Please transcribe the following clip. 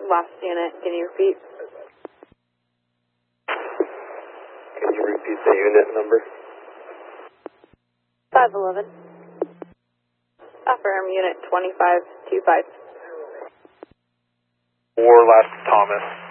Last unit, can you repeat? Can you repeat the unit number? 511. Affirm, unit 2525. 4 last Thomas.